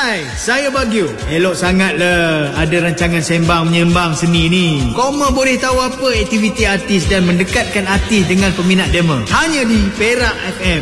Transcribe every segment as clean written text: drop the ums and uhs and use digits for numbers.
Hai, saya Bagio. Elok sangatlah ada rancangan sembang menyembang seni ni. Koma boleh tahu apa aktiviti artis dan mendekatkan artis dengan peminat demo. Hanya di Perak FM.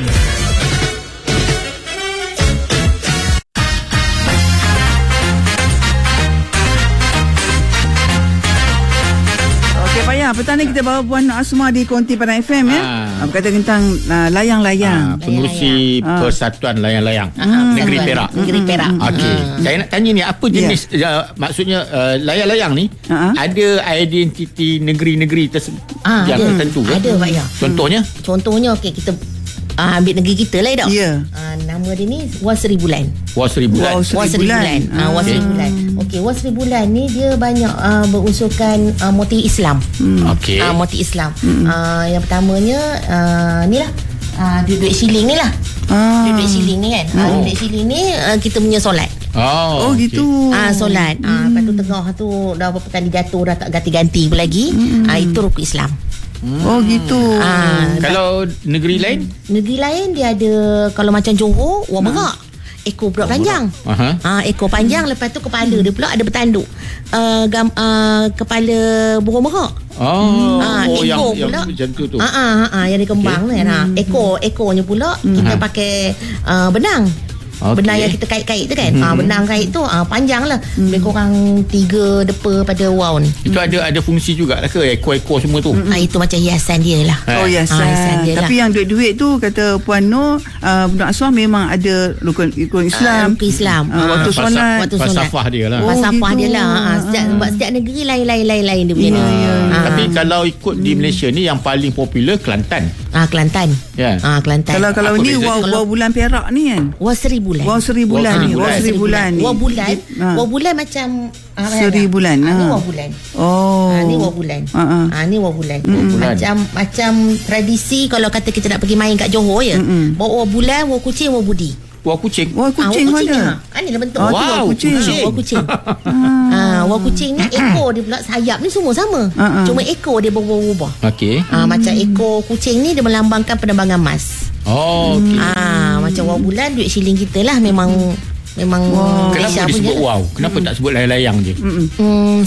Petang ni kita bawa Puan Asma di Konti Padang FM ya. Berkata tentang layang-layang. Pengurusi Persatuan Layang-Layang Negeri Perak. Negeri Perak. Okey. Saya nak tanya ni, apa jenis maksudnya layang-layang ni ada identiti negeri-negeri yang tertentu ke? Ada Pak Ya. Contohnya okey, kita ambil negeri kita lah dah. Ya. Nama dia ni Wah Seri Bulan. Wah Seri Bulan. Wah Seri Bulan. Wah Seri Bulan. Okey, Wah Seri Bulan ni dia banyak berunsurkan motif Islam. Okey. Motif Islam. Yang pertamanya ni lah. Duit shilling ni lah. Duit shilling ni kan. Duit shilling ni kita punya solat. Oh gitu. Solat. Lepas tu tengah tu dah berapa kali jatuh dah tak ganti-ganti pun lagi. Itu rukun Islam. Oh gitu. Kalau negeri lain? Negeri lain dia ada, kalau macam Johor, Wah Merak. Ekor pula panjang. Ekor panjang, lepas tu kepala dia pula ada bertanduk. Kepala burung merak. Ekor yang pula macam tu. Yang dikembang kan. Ekornya pula kita pakai benang. Benang yang kita kait-kait tu kan. Benang kait tu panjang lah. Lebih kurang 3 depa pada wow ni. Itu ada fungsi jugalah ke ekor-ekor semua tu? Itu macam hiasan dia lah. Hiasan dia. Tapi yang duit-duit tu kata Puan Nur, Budak Aswah memang ada rukun Islam. Rukun Islam. Waktu solat. Falsafah dia lah. Falsafah dia lah. Setiap negeri lain-lain dia punya. Tapi kalau ikut di Malaysia ni yang paling popular Kelantan. Kelantan. Kelantan. Kalau ni Wah Bulan Perak ni kan. Wah Seri Bulan. Wah Seri Bulan ni. Wah Seri Bulan ni. Wah Bulan macam Seri Bulan. Ni Wah Bulan. Ni Wah Bulan. Ni Wah Bulan. Macam tradisi kalau kata kita nak pergi main kat Johor ya. Bawa Wah Bulan, Wah Kucing, Wah Budi. Wah Kucing. Wah Kucing ada. Ni lah bentuk. Wah Kucing. Wah Kucing. Wah Kucing ni ekor dia pula, sayap ni semua sama. Cuma ekor dia berubah-ubah. Okey. Macam ekor kucing ni dia melambangkan penerbangan emas. Okey. Macam Wah Bulan duit shilling kita lah, memang Kenapa disebut wow? Kenapa tak sebut layang-layang je?